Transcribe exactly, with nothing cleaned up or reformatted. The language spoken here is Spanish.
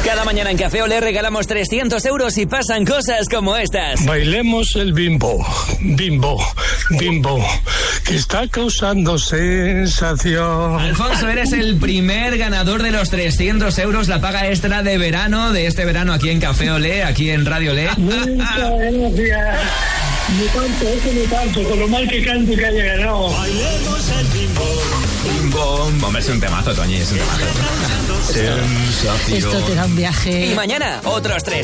Cada mañana en Café Olé regalamos trescientos euros y pasan cosas como estas. Bailemos el bimbo, bimbo, bimbo, que está causando sensación. Alfonso, eres el primer ganador de los trescientos euros, la paga extra de verano, de este verano aquí en Café Olé, aquí en Radio Olé. Muchas gracias. Me tanto, eso me tanto, con lo mal que canto y que haya ganado. Bailemos el bimbo. Bimbo. Hombre, es un temazo, Toñi, es un temazo. Sensación. Esto te da un viaje. Y mañana, otros tres.